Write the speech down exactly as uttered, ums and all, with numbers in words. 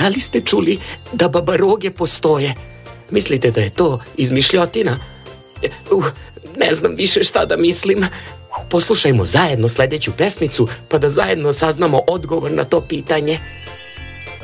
da li ste čuli da babaroge postoje? Mislite da je to izmišljotina? Uh, ne znam više šta da mislim. Poslušajmo zajedno sljedeću pesmicu, pa da zajedno saznamo odgovor na to pitanje.